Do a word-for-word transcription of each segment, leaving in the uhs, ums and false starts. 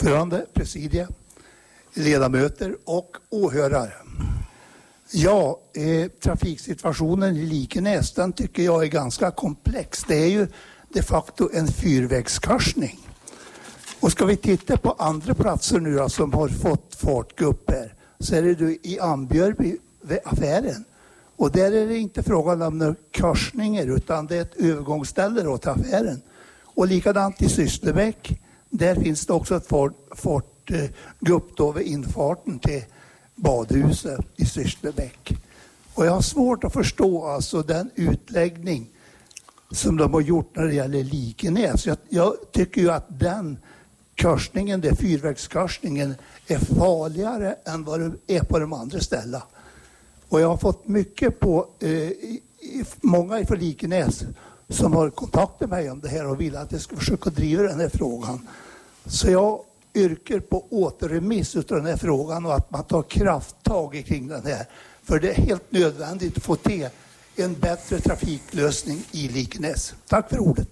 ordförande, presidie, ledamöter och åhörare. Ja, eh, trafiksituationen i Likenäs, den tycker jag är ganska komplex. Det är ju de facto en fyrvägskorsning. Och ska vi titta på andra platser nu då, som har fått fartgupp här, så är det du i Ambjörby affären. Och där är det inte frågan om några korsningar, utan det är ett övergångsställe då till affären. Och likadant i Sysslebäck, där finns det också ett fartgupp då vid infarten till badhuset i Sysslebäck. Och jag har svårt att förstå alltså den utläggning som de har gjort när det gäller Likenäs. Jag, jag tycker ju att den korsningen, det fyrvägskorsningen, är farligare än vad det är på de andra ställena. Och jag har fått mycket på eh, i, i, många ifrån Likenäs som har kontaktat mig om det här och vill att jag ska försöka driva den här frågan. Så jag yrkar på återremiss av den här frågan och att man tar krafttag kring den här. För det är helt nödvändigt att få till en bättre trafiklösning i Likenäs. Tack för ordet.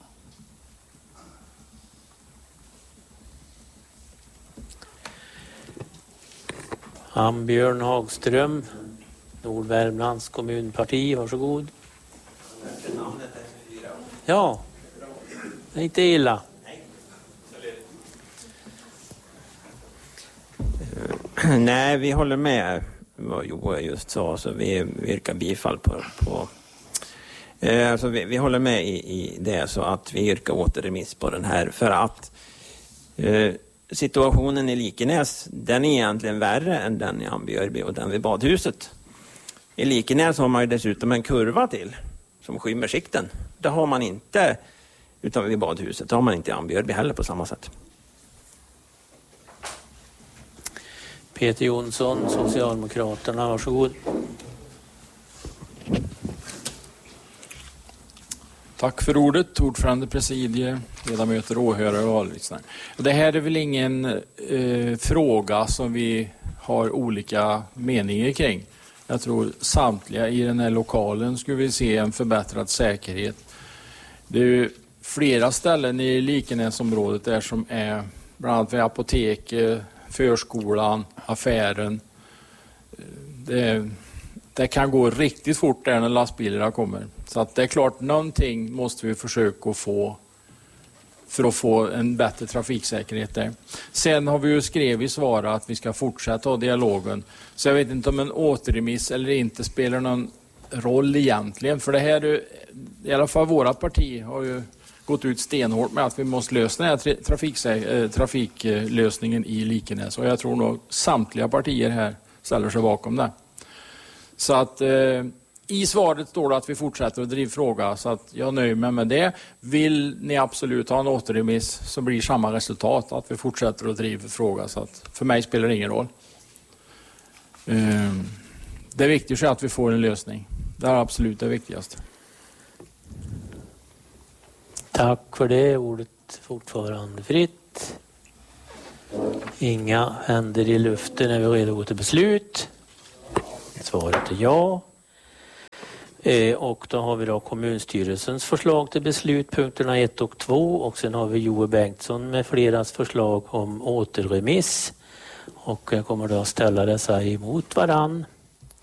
Ambjörn Hagström, Nordvärmlands kommunparti, varsågod. Ja, det är inte illa. Nej, vi håller med vad Joel just sa, så vi yrkar bifall på, på eh, alltså vi, vi håller med i, i det, så att vi yrkar återremiss på den här, för att eh, situationen i Likenäs, den är egentligen värre än den i Ambjörby och den vid badhuset. I Likenäs har man ju dessutom en kurva till som skymmer sikten. Det har man inte utan vid badhuset. Det har man inte i Ambjörby heller på samma sätt. Peter Jonsson, Socialdemokraterna, varsågod. Tack för ordet, ordförande, presidie, ledamöter, åhörare och vallyssnare. Det här är väl ingen eh, fråga som vi har olika meningar kring. Jag tror samtliga i den här lokalen skulle vi se en förbättrad säkerhet. Det är ju flera ställen i Likenäsområdet där som är bland annat vid apoteket, förskolan, affären. Det, det kan gå riktigt fort där när lastbilarna kommer. Så att det är klart, någonting måste vi försöka få för att få en bättre trafiksäkerhet där. Sen har vi ju skrivit i svaret att vi ska fortsätta ha dialogen. Så jag vet inte om en återremiss eller inte spelar någon roll egentligen. För det här, är, i alla fall våra parti har ju gått ut stenhårt med att vi måste lösa den här trafiksä- trafiklösningen i Likenäs. Och jag tror nog samtliga partier här ställer sig bakom det. Så att eh, i svaret står det att vi fortsätter att driva fråga, så att jag nöjer mig med det. Vill ni absolut ha en återremiss så blir samma resultat, att vi fortsätter att driva fråga. Så att för mig spelar det ingen roll. Eh, det är viktigt att vi får en lösning. Det är absolut det viktigaste. Tack för det. Ordet fortfarande fritt. Inga händer i luften när vi är redo att gå till beslut. Svaret är ja. Eh, och då har vi då kommunstyrelsens förslag till beslut, punkterna ett och två. Och sen har vi Joe Bengtsson med fleras förslag om återremiss. Och jag kommer då att ställa dessa emot varann.